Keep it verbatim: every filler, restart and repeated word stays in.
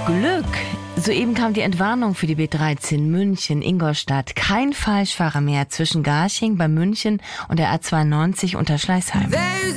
Glück! Soeben kam die Entwarnung für die B dreizehn München-Ingolstadt. Kein Falschfahrer mehr zwischen Garching bei München und der A zweiundneunzig unter Schleißheim.